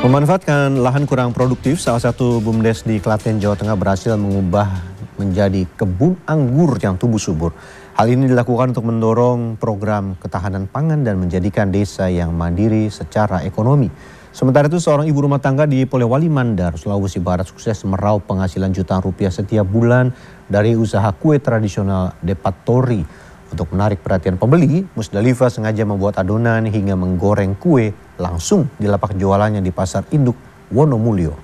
Memanfaatkan lahan kurang produktif, salah satu BUMDes di Klaten, Jawa Tengah berhasil mengubah menjadi kebun anggur yang tumbuh subur. Hal ini dilakukan untuk mendorong program ketahanan pangan dan menjadikan desa yang mandiri secara ekonomi. Sementara itu, seorang ibu rumah tangga di Polewali Mandar, Sulawesi Barat sukses meraup penghasilan jutaan rupiah setiap bulan dari usaha kue tradisional Depatori. Untuk menarik perhatian pembeli, Musdalifah sengaja membuat adonan hingga menggoreng kue langsung di lapak jualannya di Pasar Induk Wonomulyo.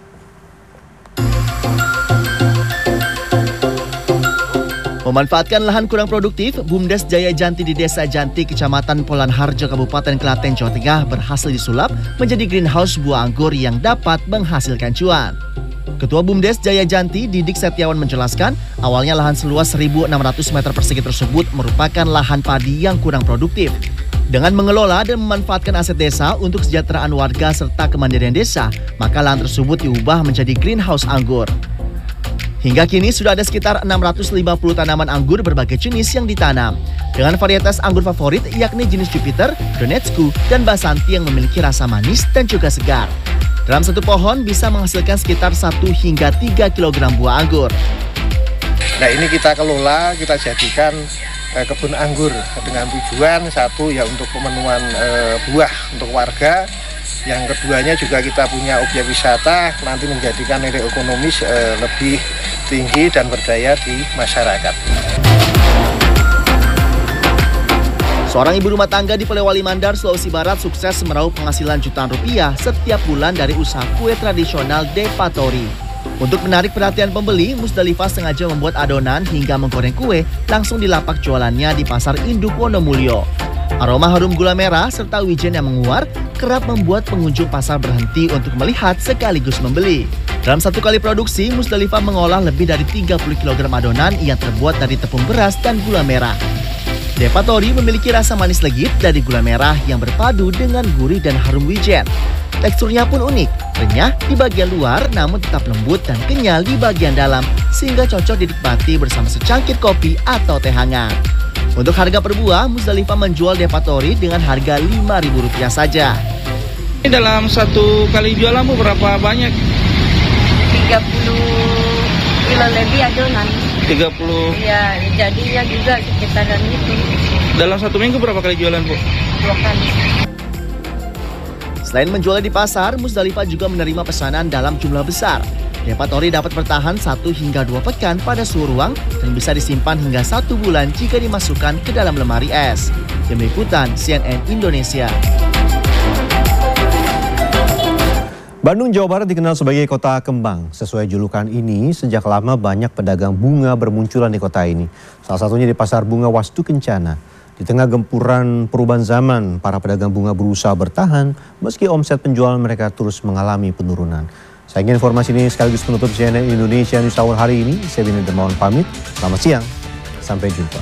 Memanfaatkan lahan kurang produktif, BUMDes Jaya Janti di Desa Janti, Kecamatan Polanharjo, Kabupaten Klaten, Jawa Tengah berhasil disulap menjadi greenhouse buah anggur yang dapat menghasilkan cuan. Ketua BUMDes Jaya Janti, Didik Setiawan menjelaskan, awalnya lahan seluas 1.600 meter persegi tersebut merupakan lahan padi yang kurang produktif. Dengan mengelola dan memanfaatkan aset desa untuk kesejahteraan warga serta kemandirian desa, maka lahan tersebut diubah menjadi greenhouse anggur. Hingga kini sudah ada sekitar 650 tanaman anggur berbagai jenis yang ditanam. Dengan varietas anggur favorit yakni jenis Jupiter, Donetsku, dan Basanti yang memiliki rasa manis dan juga segar. Dalam satu pohon bisa menghasilkan sekitar 1 hingga 3 kg buah anggur. Nah, ini kita kelola, kita jadikan kebun anggur dengan tujuan satu ya untuk pemenuhan buah untuk warga. Yang keduanya juga kita punya objek wisata, nanti menjadikan nilai ekonomis lebih tinggi dan berdaya di masyarakat. Seorang ibu rumah tangga di Polewali Mandar, Sulawesi Barat sukses meraup penghasilan jutaan rupiah setiap bulan dari usaha kue tradisional Depatori. Untuk menarik perhatian pembeli, Musdalifah sengaja membuat adonan hingga menggoreng kue langsung di lapak jualannya di Pasar Induk Wonomulyo. Aroma harum gula merah serta wijen yang menguar kerap membuat pengunjung pasar berhenti untuk melihat sekaligus membeli. Dalam satu kali produksi, Musdalifah mengolah lebih dari 30 kg adonan yang terbuat dari tepung beras dan gula merah. Depatori memiliki rasa manis legit dari gula merah yang berpadu dengan gurih dan harum wijen. Teksturnya pun unik, renyah di bagian luar namun tetap lembut dan kenyal di bagian dalam sehingga cocok dinikmati bersama secangkir kopi atau teh hangat. Untuk harga per buah, Musdalifah menjual Depatori dengan harga Rp5.000 saja. Dalam satu kali jualan berapa banyak? 30 kilo lebih adonan. 30? Iya, jadinya juga sekitaran itu. Dalam satu minggu berapa kali jualan, Bu? 2 kali. Selain menjualnya di pasar, Musdalifah juga menerima pesanan dalam jumlah besar. Depatori dapat bertahan 1 hingga 2 pekan pada suhu ruang dan bisa disimpan hingga 1 bulan jika dimasukkan ke dalam lemari es. Tim Liputan CNN Indonesia. Bandung, Jawa Barat dikenal sebagai kota kembang. Sesuai julukan ini, sejak lama banyak pedagang bunga bermunculan di kota ini. Salah satunya di Pasar Bunga Wastu Kencana. Di tengah gempuran perubahan zaman, para pedagang bunga berusaha bertahan meski omset penjualan mereka terus mengalami penurunan. Sayangnya informasi ini sekaligus penutup CNN Indonesia News Hour hari ini. Saya Bini Dermawan pamit. Selamat siang. Sampai jumpa.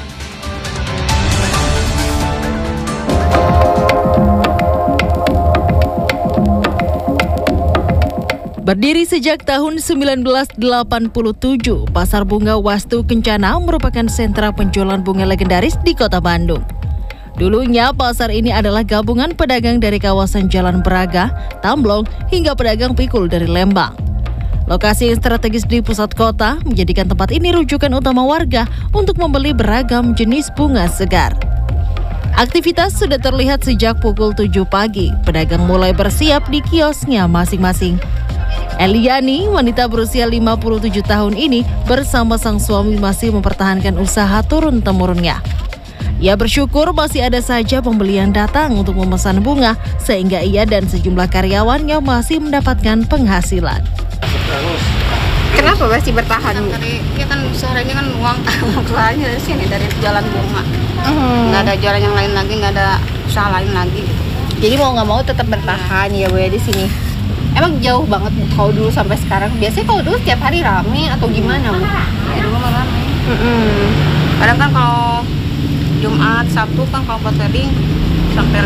Berdiri sejak tahun 1987, Pasar Bunga Wastu Kencana merupakan sentra penjualan bunga legendaris di kota Bandung. Dulunya pasar ini adalah gabungan pedagang dari kawasan Jalan Braga, Tamblong, hingga pedagang pikul dari Lembang. Lokasi yang strategis di pusat kota menjadikan tempat ini rujukan utama warga untuk membeli beragam jenis bunga segar. Aktivitas sudah terlihat sejak pukul 7 pagi, pedagang mulai bersiap di kiosnya masing-masing. Eliani, wanita berusia 57 tahun ini, bersama sang suami masih mempertahankan usaha turun-temurunnya. Ia bersyukur masih ada saja pembeli yang datang untuk memesan bunga, sehingga ia dan sejumlah karyawannya masih mendapatkan penghasilan. Kenapa masih bertahan? Ya kan usahanya kan uang usahanya dari sini, dari jualan bunga. Nggak ada jualan yang lain lagi, nggak ada usaha lain lagi gitu. Jadi mau nggak mau tetap bertahan ya Bu ya di sini. Emang jauh banget kalau dulu sampai sekarang. Biasanya kalau dulu setiap hari rame atau gimana Bu? Ya dulu mah rame. Kadang kan kalau Jumat, Sabtu kan kalau catering sampai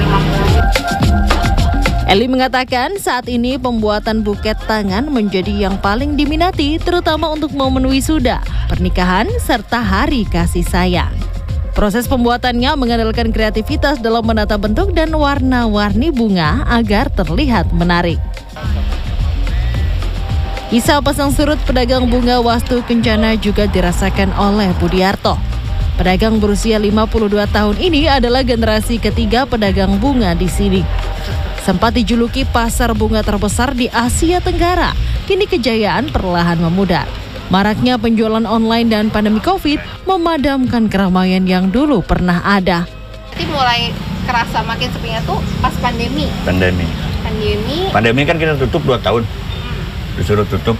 50. Eli mengatakan saat ini pembuatan buket tangan menjadi yang paling diminati, terutama untuk momen wisuda, pernikahan, serta hari kasih sayang. Proses pembuatannya mengandalkan kreativitas dalam menata bentuk dan warna-warni bunga agar terlihat menarik. Kisah pasang surut pedagang bunga Wastu Kencana juga dirasakan oleh Budiarto. Pedagang berusia 52 tahun ini adalah generasi ketiga pedagang bunga di sini. Sempat dijuluki pasar bunga terbesar di Asia Tenggara, kini kejayaan perlahan memudar. Maraknya penjualan online dan pandemi COVID memadamkan keramaian yang dulu pernah ada. Jadi mulai kerasa makin sepinya tuh pas pandemi. Pandemi kan kita tutup 2 tahun. Disuruh tutup.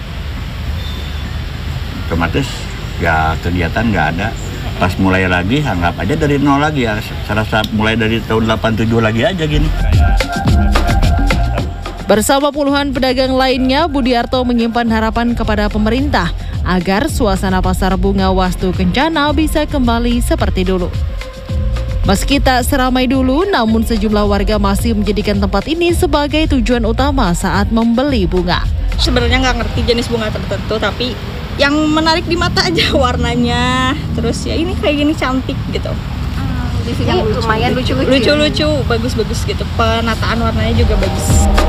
Otomatis ya kegiatan nggak ada. Pas mulai lagi anggap aja dari nol lagi ya. Serasa mulai dari tahun 87 lagi aja gini. Bersama puluhan pedagang lainnya, Budiarto menyimpan harapan kepada pemerintah agar suasana pasar bunga Wastu Kencana bisa kembali seperti dulu. Meski tak seramai dulu, namun sejumlah warga masih menjadikan tempat ini sebagai tujuan utama saat membeli bunga. Sebenarnya nggak ngerti jenis bunga tertentu, tapi yang menarik di mata aja warnanya. Terus ya ini kayak gini cantik gitu. Di sini lumayan Lucu-lucu, bagus-bagus gitu. Penataan warnanya juga bagus.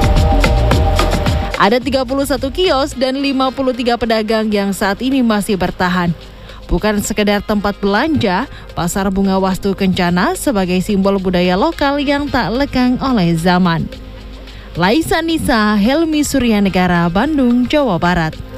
Ada 31 kios dan 53 pedagang yang saat ini masih bertahan. Bukan sekedar tempat belanja, pasar bunga Wastu Kencana sebagai simbol budaya lokal yang tak lekang oleh zaman. Laisa Nisa, Helmi Suryanegara, Bandung, Jawa Barat.